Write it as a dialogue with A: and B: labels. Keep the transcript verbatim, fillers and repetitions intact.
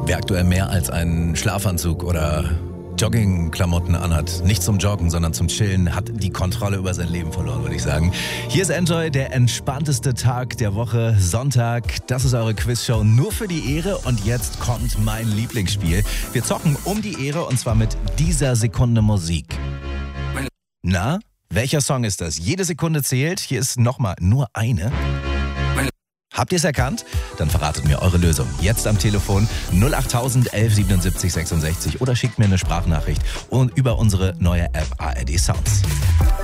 A: Wer aktuell mehr als einen Schlafanzug oder Joggingklamotten anhat, nicht zum Joggen, sondern zum Chillen, hat die Kontrolle über sein Leben verloren, würde ich sagen. Hier ist Enjoy, der entspannteste Tag der Woche, Sonntag. Das ist eure Quizshow nur für die Ehre und jetzt kommt mein Lieblingsspiel. Wir zocken um die Ehre und zwar mit dieser Sekunde Musik. Na, welcher Song ist das? Jede Sekunde zählt. Hier ist nochmal nur eine. Habt ihr es erkannt? Dann verratet mir eure Lösung. Jetzt am Telefon null acht tausend elf siebenundsiebzig sechsundsechzig oder schickt mir eine Sprachnachricht und über unsere neue App A R D Sounds.